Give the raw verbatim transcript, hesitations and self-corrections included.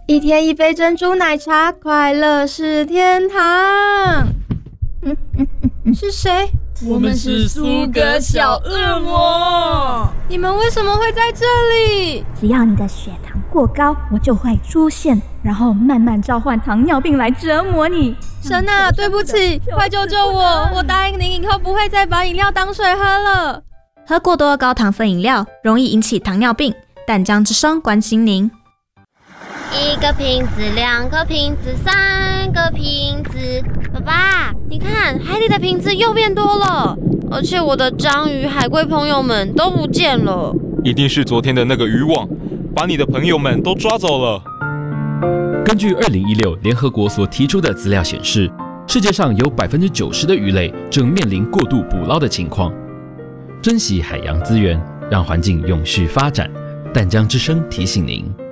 一天一杯珍珠奶茶，快乐是天堂。嗯嗯嗯，是谁？ 我们是苏格小恶魔。 你们为什么会在这里？ 只要你的血糖过高，我就会出现，然后慢慢召唤糖尿病来折磨你。 神啊，对不起，快救救我！我答应您以后不会再把饮料当水喝了。 喝过多的高糖分饮料容易引起糖尿病。淡江之声关心您。 一个瓶子，两个瓶子，三个瓶子。爸爸，你看海里的瓶子又变多了，而且我的章鱼、海龟朋友们都不见了。 一定是昨天的那个渔网把你的朋友们都抓走了。 根据二零一六联合国所提出的资料显示，世界上有百分之九十的鱼类正面临过度捕捞的情况。珍惜海洋资源，让环境永续发展。淡江之声提醒您。